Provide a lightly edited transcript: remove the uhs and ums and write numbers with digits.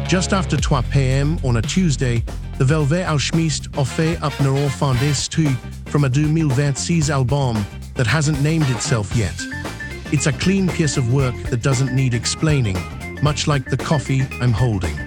Just after 3 p.m. on a Tuesday, the Velvet Alchemist a fait up Neuron Fondés 2 from a 2026 album that hasn't named itself yet. It's a clean piece of work that doesn't need explaining, much like the coffee I'm holding.